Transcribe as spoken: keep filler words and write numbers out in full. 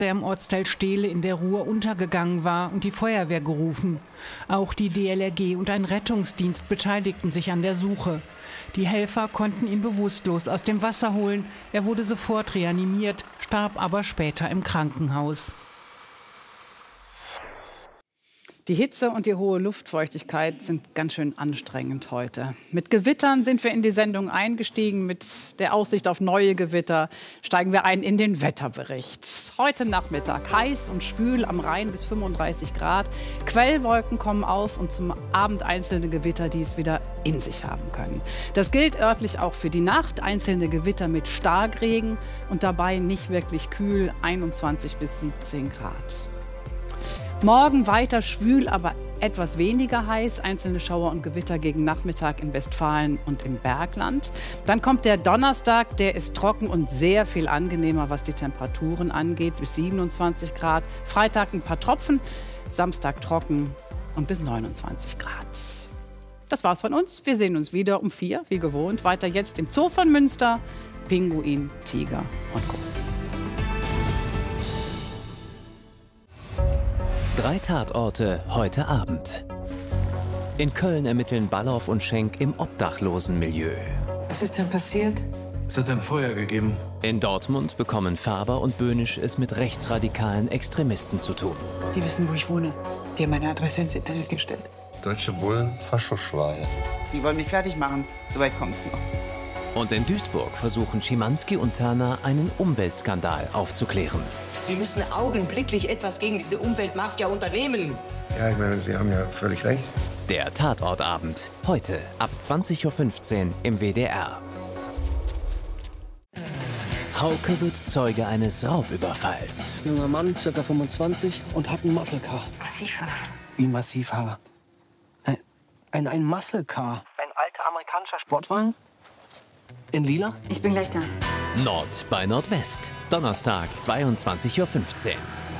der im Ortsteil Stehle in der Ruhr untergegangen war, und die Feuerwehr gerufen. Auch die D L R G und ein Rettungsdienst beteiligten sich an der Suche. Die Helfer konnten ihn bewusstlos aus dem Wasser holen. Er wurde sofort reanimiert, starb aber später im Krankenhaus. Die Hitze und die hohe Luftfeuchtigkeit sind ganz schön anstrengend heute. Mit Gewittern sind wir in die Sendung eingestiegen. Mit der Aussicht auf neue Gewitter steigen wir ein in den Wetterbericht. Heute Nachmittag heiß und schwül, am Rhein bis fünfunddreißig Grad. Quellwolken kommen auf und zum Abend einzelne Gewitter, die es wieder in sich haben können. Das gilt örtlich auch für die Nacht. Einzelne Gewitter mit Starkregen und dabei nicht wirklich kühl, einundzwanzig bis siebzehn Grad. Morgen weiter schwül, aber etwas weniger heiß. Einzelne Schauer und Gewitter gegen Nachmittag in Westfalen und im Bergland. Dann kommt der Donnerstag, der ist trocken und sehr viel angenehmer, was die Temperaturen angeht, bis siebenundzwanzig Grad. Freitag ein paar Tropfen, Samstag trocken und bis neunundzwanzig Grad. Das war's von uns. Wir sehen uns wieder um vier, wie gewohnt. Weiter jetzt im Zoo von Münster. Pinguin, Tiger und Co. Drei Tatorte heute Abend. In Köln ermitteln Ballauf und Schenk im Obdachlosenmilieu. Was ist denn passiert? Es hat ein Feuer gegeben. In Dortmund bekommen Faber und Böhnisch es mit rechtsradikalen Extremisten zu tun. Die wissen, wo ich wohne. Die haben meine Adresse ins Internet gestellt. Deutsche Bullen, Faschoschweine. Die wollen mich fertig machen. Soweit kommt's noch. Und in Duisburg versuchen Schimanski und Turner einen Umweltskandal aufzuklären. Sie müssen augenblicklich etwas gegen diese Umweltmafia unternehmen. Ja, ich meine, Sie haben ja völlig recht. Der Tatortabend. Heute ab zwanzig Uhr fünfzehn im W D R. Hauke wird Zeuge eines Raubüberfalls. Junger Mann, ca. fünfundzwanzig, und hat ein Muscle Car. Massivhaar. Wie Massivhaar? Ein, ein, ein Muscle Car. Ein alter amerikanischer Sportwagen? In lila? Ich bin gleich da. Nord bei Nordwest. Donnerstag, zweiundzwanzig Uhr fünfzehn.